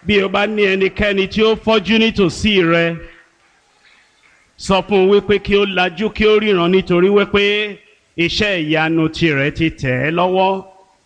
bí o bá ní ẹnikẹ́ni tí ó fọ́jú nítòsí rẹ, sọ fún un wípé kí ó lajú kí ó ríran, nítorí wípé iṣẹ́ ìyanu tirẹ̀ ti tẹ̀ ẹ́ lọ́wọ́.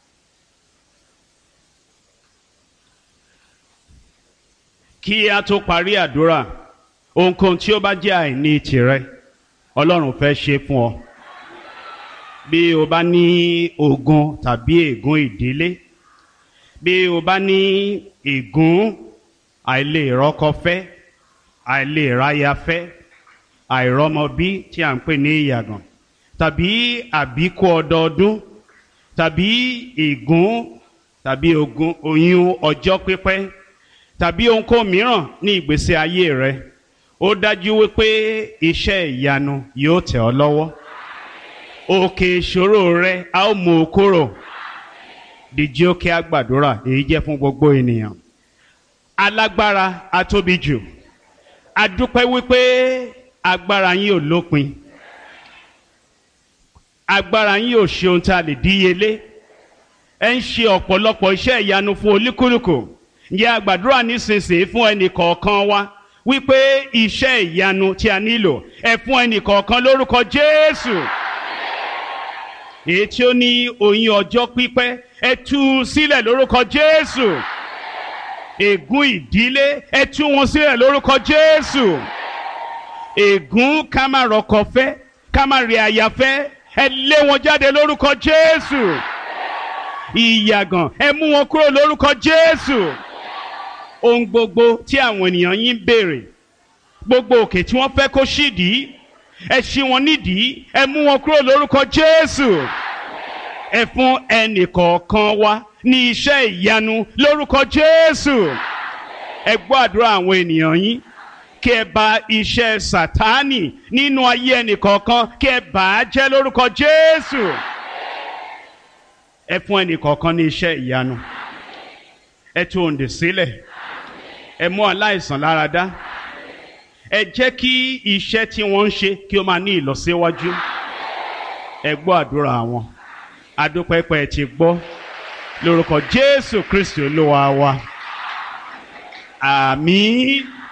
Kí a tó parí àdúrà, ohunkóhun tí ó bá jẹ́ àìní tirẹ̀, Ọlọ́run fẹ́ ṣe fún ọ. Bí o bá ní ogun tàbí ègún ìdílé, bí o bá ní ègún àìlèrọ́kọfẹ́, àìlèráyafẹ́, àìrọ́mọbí tí à ń pè ní ìyàgàn, tàbí àbíkú ọdọọdún, tàbí ègún tàbí ogun oyún ọjọ́ pípẹ́, tàbí ohunkóhun mìíràn ní ìgbésí ayé rẹ, ó dájú wípé iṣẹ́ ìyanu yóò tẹ̀ ọ́ lọ́wọ́. Òkè ìṣòro rẹ a ó mú o kúrò. Dìjí ó kí a gbàdúrà, èyí jẹ́ fún gbogbo ènìyàn. Alágbára atóbi jù, a dúpẹ́ wípé agbára yín ò lópin, agbára yín ò ṣe ohun tí a lè díyelé. Ẹ ń ṣe ọ̀pọ̀lọpọ̀ iṣẹ́ ìyanu fún olúkúlùkù. Ǹjẹ́ a gbàdúrà nísinsìnyí fún ẹnì kọ̀ọ̀kan wa wípé iṣẹ́ ìyanu tí a nílò ẹ fún ẹnì kọ̀ọ̀kan lórúkọ Jésù. Èyí tí ó ní oyún ọjọ́ pípẹ́, ẹ tú u sílẹ̀ lórúkọ Jésù. Ègún ìdílé, ẹ tú wọn sílẹ̀ lórúkọ Jésù. Ègún ká má rọ́kọ fẹ́, ká má rí aya fẹ́, ẹ lé wọn jáde lórúkọ Jésù. Ìyàgàn, ẹ mú wọn kúrò lórúkọ Jésù. Ohun gbogbo tí àwọn ènìyàn yín béèrè, gbogbo òkè tí wọ́n fẹ́ kó ṣídìí, ẹ ṣí wọn nídìí, ẹ mú wọn kúrò lórúkọ Jésù. Ẹ fún ẹnì kọ̀ọ̀kan wa ní iṣẹ́ ìyanu lórúkọ Jésù. Ẹ gbọ́ àdúrà àwọn ènìyàn yín, kí ẹ bà iṣẹ́ Sátánì nínú ayé ẹnì kọ̀ọ̀kan, kí ẹ bà á jẹ́ lórúkọ Jésù. Ẹ fún ẹnì kọ̀ọ̀kan ní iṣẹ́ ìyanu. Ẹ tú òǹdè sílẹ̀. Ẹ mú aláìsàn lára dá. Ẹ jẹ́ kí iṣẹ́ tí wọ́n ń ṣe kí ó máa ní ìlọsíwájú. Ẹ gbọ́ àdúrà wọn. Adúpẹ́ pé ẹ ti gbọ́. Lórúkọ Jésù Kristi Olúwa wa. Àmín.